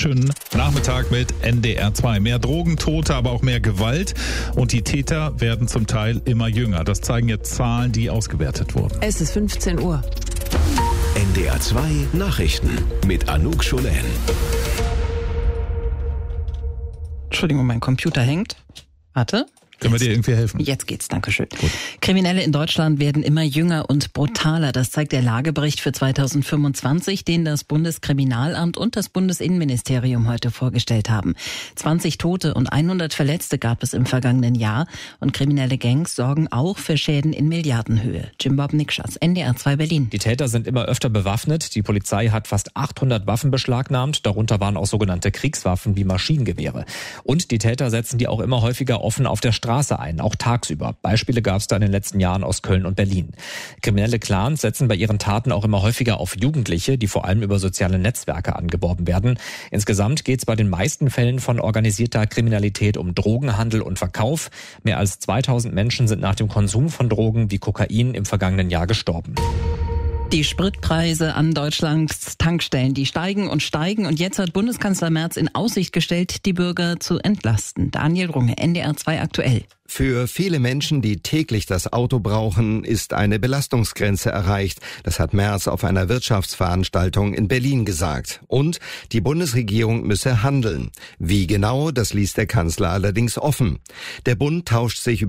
Schönen Nachmittag mit NDR 2. Mehr Drogentote, aber auch mehr Gewalt. Und die Täter werden zum Teil immer jünger. Das zeigen jetzt Zahlen, die ausgewertet wurden. Es ist 15 Uhr. NDR 2 Nachrichten mit Anouk Scholen. Entschuldigung, mein Computer hängt. Warte. Können wir dir irgendwie helfen? Jetzt geht's, dankeschön. Gut. Kriminelle in Deutschland werden immer jünger und brutaler. Das zeigt der Lagebericht für 2025, den das Bundeskriminalamt und das Bundesinnenministerium heute vorgestellt haben. 20 Tote und 100 Verletzte gab es im vergangenen Jahr. Und kriminelle Gangs sorgen auch für Schäden in Milliardenhöhe. Jim Bob Nikschas, NDR 2 Berlin. Die Täter sind immer öfter bewaffnet. Die Polizei hat fast 800 Waffen beschlagnahmt. Darunter waren auch sogenannte Kriegswaffen wie Maschinengewehre. Und die Täter setzen die auch immer häufiger offen auf der Straße ein, auch tagsüber. Beispiele gab es da in den letzten Jahren aus Köln und Berlin. Kriminelle Clans setzen bei ihren Taten auch immer häufiger auf Jugendliche, die vor allem über soziale Netzwerke angeworben werden. Insgesamt geht es bei den meisten Fällen von organisierter Kriminalität um Drogenhandel und Verkauf. Mehr als 2000 Menschen sind nach dem Konsum von Drogen wie Kokain im vergangenen Jahr gestorben. Die Spritpreise an Deutschlands Tankstellen, die steigen und steigen. Und jetzt hat Bundeskanzler Merz in Aussicht gestellt, die Bürger zu entlasten. Daniel Runge, NDR 2 aktuell. Für viele Menschen, die täglich das Auto brauchen, ist eine Belastungsgrenze erreicht. Das hat Merz auf einer Wirtschaftsveranstaltung in Berlin gesagt. Und die Bundesregierung müsse handeln. Wie genau, das ließ der Kanzler allerdings offen. Der Bund tauscht sich über